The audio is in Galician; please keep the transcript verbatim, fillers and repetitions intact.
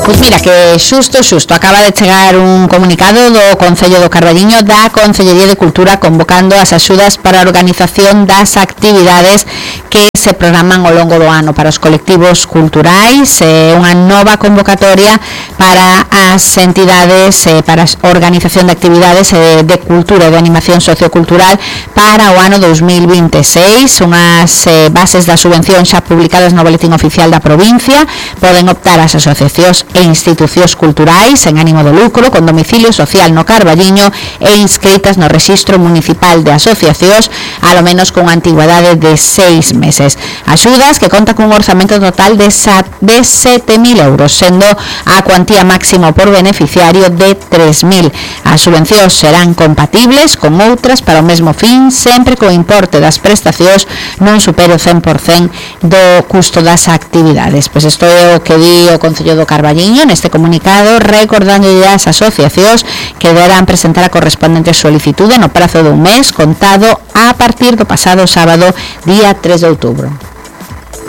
Pois mira, que xusto, xusto, acaba de chegar un comunicado do Concello do Carballiño da Concellería de Cultura convocando as axudas para a organización das actividades que se programan ao longo do ano para os colectivos culturais, eh, unha nova convocatoria para as entidades, eh, para a organización de actividades eh, de cultura e de animación sociocultural para o ano dos mil vinte e seis, unhas eh, bases da subvención xa publicadas no Boletín Oficial da provincia. Poden optar as asociacións e institucións culturais en ánimo de lucro con domicilio social no Carballiño e inscritas no Rexistro Municipal de Asociacións alo menos con antigüedade de seis meses. Axudas que conta cun orzamento total de sete mil euros, sendo a cuantía máxima por beneficiario de tres mil. As subvencións serán compatibles con outras para o mesmo fin, sempre co importe das prestacións non supere o cen por cen do custo das actividades. Pois isto é o que di o Concello do Carballiño neste comunicado, recordando as asociacións que deberán presentar a correspondente solicitude no prazo dun mes contado a partir do pasado sábado, día tres de outubro.